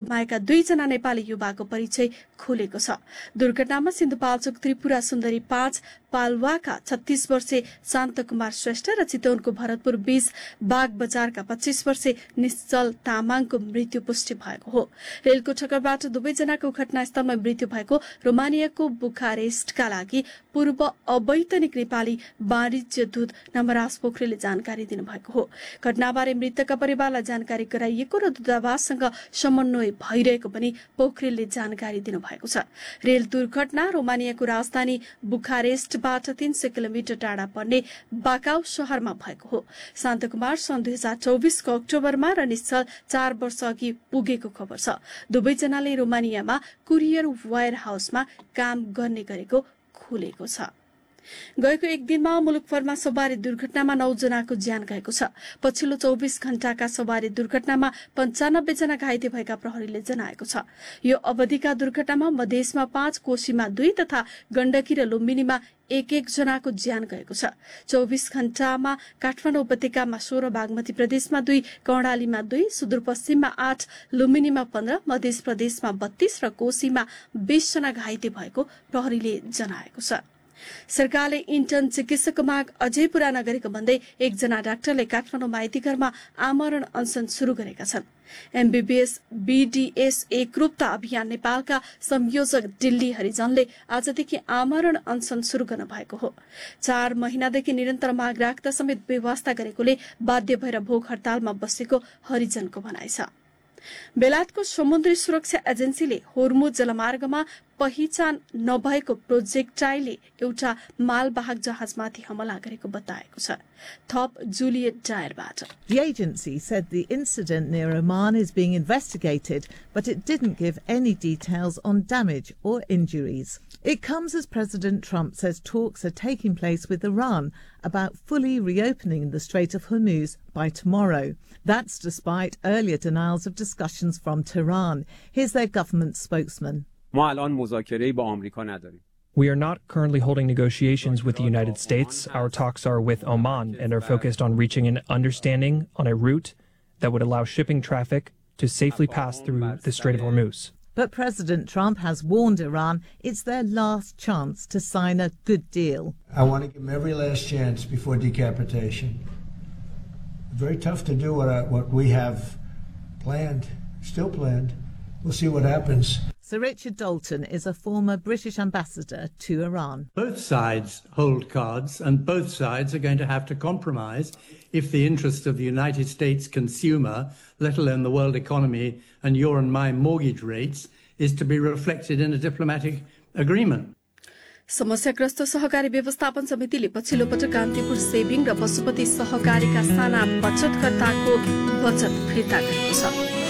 गुमाएका 2 जना नेपाली युवाको परिचय खुलेको छ। दुर्घटनामा सिन्धुपाल्चोक त्रिपुरा सुन्दरी 5 पालवाका 36 वर्षे शान्त कुमार श्रेष्ठ र चितवनको भरतपुर 20 बाग बजारका 25 वर्षे निश्चल तामाङको मृत्यु पुष्टि भएको हो। रेलको ठक्करबाट 2 जनाको घटनास्थलमा मृत्यु भएको रोमानियाको बुखारेस्टका लागि पूर्व अवैतनिक नेपाली वाणिज्य दूत नमराज पोखरेलले जानकारी दिनुभएको हो। घटनाबारे मृतकका परिवारलाई जानकारी गराइएको र दूतावाससँग समन्वय भइरहेको पनि पोखरेलले जानकारी दिनुभएको छ। रेल दुर्घटना रोमानियाको राजधानी बुखारेस्टबाट 300 किलोमिटर टाढा पर्ने बाकाउ शहरमा भएको हो। शान्त कुमार सन् 2024 को अक्टोबरमा र निश्चल 4 वर्ष अघि पुगेको खबर छ। दुवैजनाले रोमानियामा कुरियर वेयर हाउसमा काम गर्ने गरेको खुलेको छ। गएको एक दिनमा मुलुकभरमा सवारी दुर्घटनामा 9 जनाको ज्यान गएको छ। पछिल्लो 24 घण्टाका सवारी दुर्घटनामा 95 जना घाइते भएका प्रहरीले जनाएको छ। यो अवधिका दुर्घटनामा मधेसमा 5, कोशीमा 2 तथा गण्डकी र लुम्बिनीमा 1-1 जनाको ज्यान गएको छ। 24 घण्टामा काठमाडौँ उपत्यकामा 16, बागमती प्रदेशमा 2, कर्णालीमा 2, सुदूरपश्चिममा 8, लुम्बिनीमा 15, मध्य प्रदेशमा 32 र कोशीमा 20 जना घाइते भएको प्रहरीले जनाएको छ। सरकारले इन्टर्न चिकित्सकको माग अझै पूरा नगरेको भन्दै 1 जना डाक्टरले काठमाडौँ माइतीघरमा आमरण अनसन शुरू गरेका छन्। एमबीबीएस बीडीएस एकरूपता अभियान नेपालका संयोजक दिल्ली हरिजनले आजदेखि आमरण अनसन शुरू गर्न भएको हो। 4 महिनादेखि निरन्तर माग राख्दा समेत व्यवस्था गरेकोले बाध्य भएर भोक हडतालमा बसेको हरिजनको भनाइ छ। बेलायतको समुद्री सुरक्षा एजेन्सीले होर्मुज जलमार्गमा पहिचान नभएको प्रोजेक्टाइलले एउटा मालवाहक जहाजमाथि हमला गरेको बताएको छ। थप Juliet डायरबाट। The agency said the incident near Oman is being investigated, but it didn't give any details on damage or injuries. It comes as President Trump says talks are taking place with Iran about fully reopening the Strait of Hormuz by tomorrow. That's despite earlier denials of discussions from Tehran. Here's their government spokesman. We are not currently holding negotiations with the United States. Our talks are with Oman and are focused on reaching an understanding on a route that would allow shipping traffic to safely pass through the Strait of Hormuz. But President Trump has warned Iran it's their last chance to sign a good deal. I want to give them every last chance before decapitation. Very tough to do what we have planned, still planned. We'll see what happens. Sir Richard Dalton is a former British ambassador to Iran. Both sides hold cards, and both sides are going to have to compromise if the interests of the United States consumer, let alone the world economy and your and my mortgage rates, is to be reflected in a diplomatic agreement. समस्याग्रस्त सहकारी व्यवस्थापन समितिले पछिल्लो पटक Kantipur saving र पशुपति सहकारीका साना बचतकर्ताको बचत फिर्ता गरेको छ।